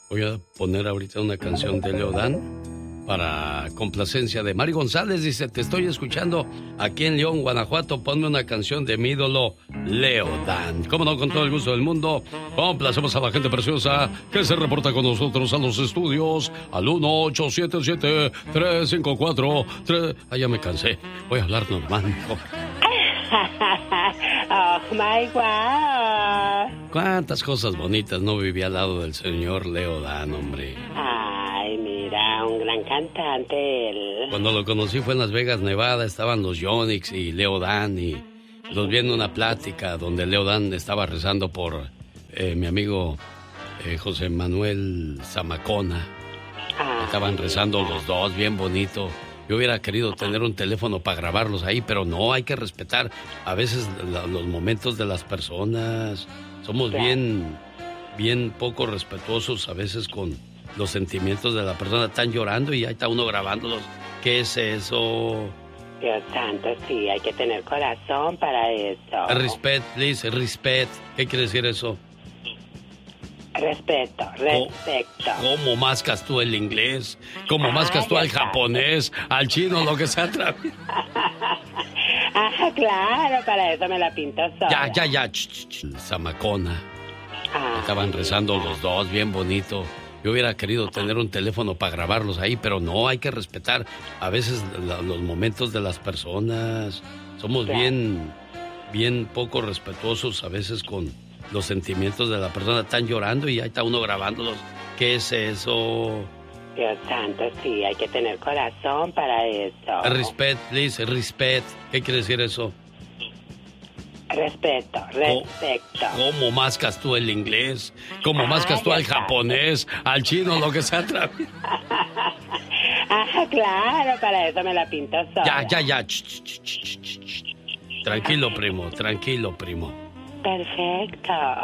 Voy a poner ahorita una canción de Leodán para complacencia de Mari González. Dice, te estoy escuchando aquí en León, Guanajuato. Ponme una canción de mi ídolo, Leodán. Cómo no, con todo el gusto del mundo. Complacemos a la gente preciosa que se reporta con nosotros a los estudios al 1-877-354-3... Ah, ya me cansé. Voy a hablar normal. Oh my God. Cuántas cosas bonitas no viví al lado del señor Leodán, hombre. Ay, mira, un gran cantante él. Cuando lo conocí fue en Las Vegas, Nevada. Estaban los Yonix y Leodán y los vi en una plática donde Leodán estaba rezando por mi amigo José Manuel Zamacona. Estaban rezando los dos, bien bonito. Yo hubiera querido tener un teléfono para grabarlos ahí, pero no, hay que respetar a veces los momentos de las personas. Somos bien poco respetuosos a veces con los sentimientos de la persona. Están llorando y ahí está uno grabándolos. ¿Qué es eso? Dios santo, sí, hay que tener corazón para eso. Respect, please, respect. ¿Qué quiere decir eso? Respeto. ¿Cómo mascas tú el inglés? ¿Cómo mascas tú al japonés, al chino, lo que sea? Claro, para eso me la pinto sola. Ya. Zamacona. Estaban rezando los dos, bien bonito. Yo hubiera querido tener un teléfono para grabarlos ahí, pero no, hay que respetar a veces los momentos de las personas. Somos bien poco respetuosos a veces con los sentimientos de la persona. Están llorando y ahí está uno grabándolos. ¿Qué es eso? Dios santo, sí, hay que tener corazón para eso. Respect, please, respect. ¿Qué quiere decir eso? Respeto. ¿Cómo mascas tú el inglés? ¿Cómo mascas tú al japonés, al chino, lo que sea? Claro, para eso me la pinto sola. Ya. Tranquilo, primo. Perfecto.